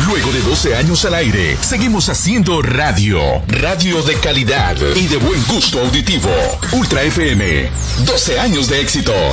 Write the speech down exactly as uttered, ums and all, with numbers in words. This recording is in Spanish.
Luego de doce años al aire, seguimos haciendo radio. Radio de calidad y de buen gusto auditivo. Ultra F M. doce años de éxito.